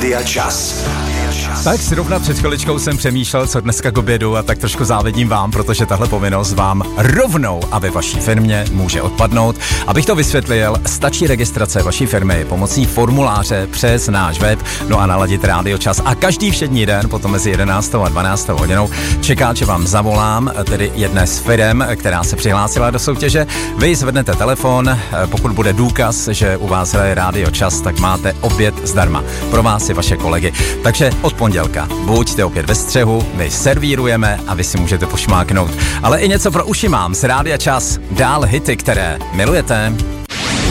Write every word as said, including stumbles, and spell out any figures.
Rádia Čas. Tak zrovna před chviličkou jsem přemýšlel, co dneska k obědu, a tak trošku závidím vám, protože tahle povinnost vám rovnou a ve vaší firmě může odpadnout. Abych to vysvětlil, stačí registrace vaší firmy pomocí formuláře přes náš web, no a naladit Rádio Čas. A každý všední den, potom mezi jedenáctou a dvanáctou hodinou, čeká, že vám zavolám, tedy jedné z firem, která se přihlásila do soutěže. Vy zvednete telefon, pokud bude důkaz, že u vás hraje Rádio Čas, tak máte oběd zdarma. Pro vás i vaše kolegy. Takže od pondělka buďte opět ve střehu, my servírujeme a vy si můžete pošmáknout. Ale i něco pro uši mám z Rádia Čas. Dál hity, které milujete.